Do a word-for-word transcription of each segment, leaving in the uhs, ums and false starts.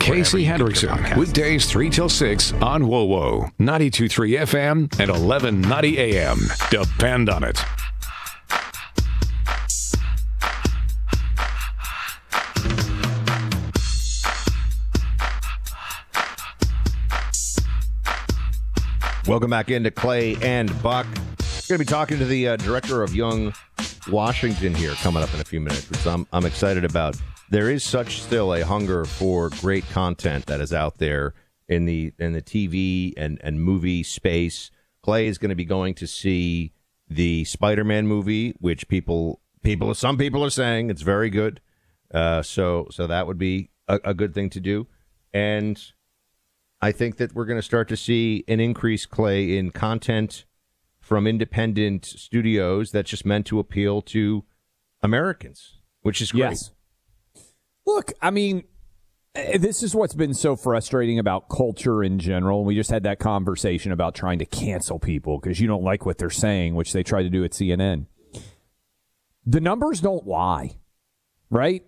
Casey Hendrickson, weekdays three till six on W O W O, ninety-two point three F M and eleven ninety A M. Depend on it. Welcome back into Clay and Buck. We're going to be talking to the uh, director of Young Washington here coming up in a few minutes, which I'm, I'm excited about. There is such still a hunger for great content that is out there in the in the T V and, and movie space. Clay is going to be going to see the Spider-Man movie, which people people some people are saying it's very good. Uh, so so that would be a, a good thing to do. And I think that we're going to start to see an increase, Clay, in content from independent studios that's just meant to appeal to Americans, which is great. Yes. Look, I mean, this is what's been so frustrating about culture in general. We just had that conversation about trying to cancel people because you don't like what they're saying, which they tried to do at C N N. The numbers don't lie, right?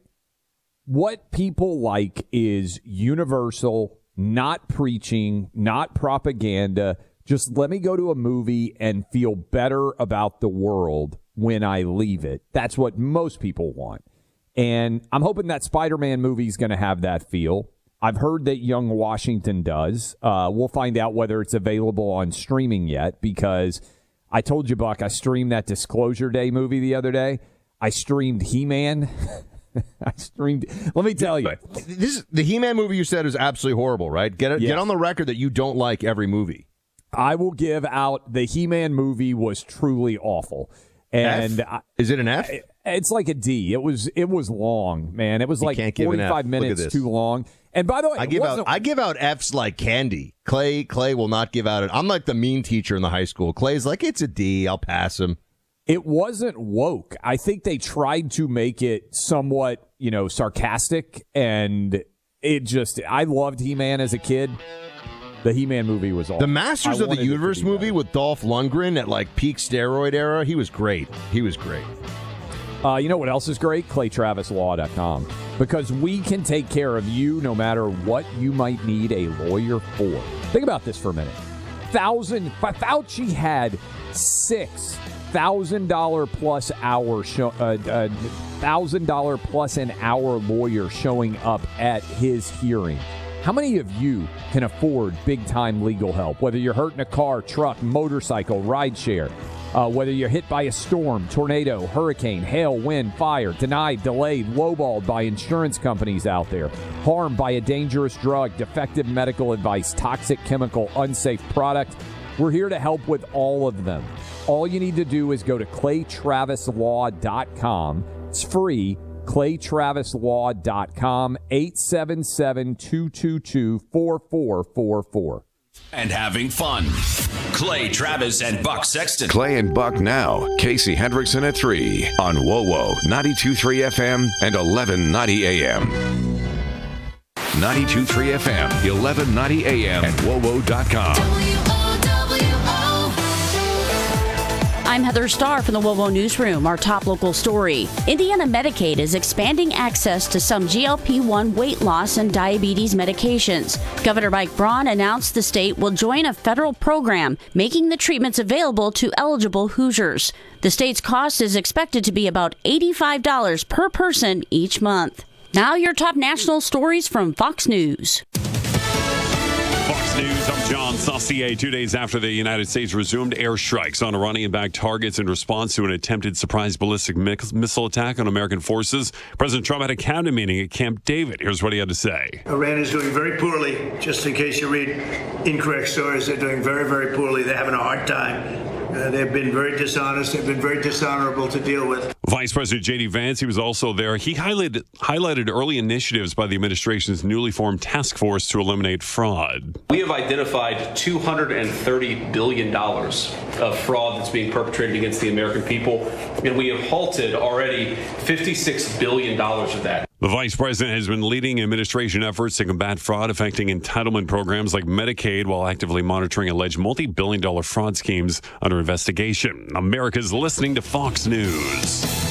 What people like is universal, not preaching, not propaganda. Just let me go to a movie and feel better about the world when I leave it. That's what most people want. And I'm hoping that Spider-Man movie is going to have that feel. I've heard that Young Washington does. Uh, we'll find out whether it's available on streaming yet, because I told you, Buck, I streamed that Disclosure Day movie the other day. I streamed He-Man. I streamed. Let me tell you, this the He-Man movie you said is absolutely horrible, right? Get it, yes. Get on the record that you don't like every movie. I will give out the He-Man movie was truly awful. And I, is it an F? It's like a D. It was it was long, man. It was you like can't give forty-five minutes too long. And by the way, I give out I give out Fs like candy. Clay Clay will not give out it. I'm like the mean teacher in the high school. Clay's like, it's a D. I'll pass him. It wasn't woke. I think they tried to make it somewhat, you know, sarcastic, and it just, I loved He-Man as a kid. The He-Man movie was awesome. The Masters of the Universe movie better. With Dolph Lundgren at like peak steroid era, he was great. He was great. Uh, you know what else is great? Clay Travis Law dot com. Because we can take care of you no matter what you might need a lawyer for. Think about this for a minute. Thousand, Fauci had six thousand dollar plus hour show, uh, uh, thousand dollar plus an hour lawyer showing up at his hearing. How many of you can afford big time legal help? Whether you're hurt in a car, truck, motorcycle, rideshare, uh, whether you're hit by a storm, tornado, hurricane, hail, wind, fire, denied, delayed, lowballed by insurance companies out there, harmed by a dangerous drug, defective medical advice, toxic chemical, unsafe product. We're here to help with all of them. All you need to do is go to Clay Travis Law dot com. It's free. Clay Travis Law dot com, eight seven seven, two two two, four four four four. And having fun. Clay Travis and Buck Sexton. Clay and Buck now. Casey Hendrickson at three on W O W O, ninety-two point three F M and eleven ninety A M. ninety-two point three F M, eleven ninety A M, and W O W O dot com. I'm Heather Starr from the W O W O Newsroom. Our top local story. Indiana Medicaid is expanding access to some G L P one weight loss and diabetes medications. Governor Mike Braun announced the state will join a federal program making the treatments available to eligible Hoosiers. The state's cost is expected to be about eighty-five dollars per person each month. Now your top national stories from Fox News. Fox News, I'm John Saucier. Two days after the United States resumed airstrikes on Iranian-backed targets in response to an attempted surprise ballistic missile attack on American forces, President Trump had a cabinet meeting at Camp David. Here's what he had to say. Iran is doing very poorly. Just in case you read incorrect stories, they're doing very, very poorly. They're having a hard time. Uh, they've been very dishonest. They've been very dishonorable to deal with. Vice President J D. Vance, he was also there. He highlighted, highlighted early initiatives by the administration's newly formed task force to eliminate fraud. We have identified two hundred thirty billion dollars of fraud that's being perpetrated against the American people, and we have halted already fifty-six billion dollars of that. The vice president has been leading administration efforts to combat fraud affecting entitlement programs like Medicaid while actively monitoring alleged multi-billion dollar fraud schemes under investigation. America's listening to Fox News.